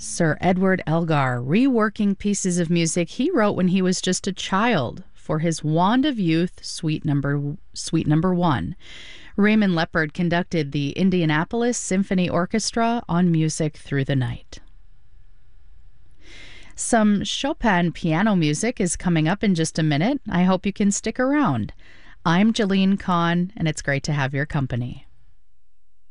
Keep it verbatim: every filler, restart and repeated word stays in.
Sir Edward Elgar reworking pieces of music he wrote when he was just a child for his Wand of Youth Suite number Suite number one. Raymond Leppard conducted the Indianapolis Symphony Orchestra on Music Through the Night. Some Chopin piano music is coming up in just a minute. I hope you can stick around. I'm Jeline Kahn, and it's great to have your company.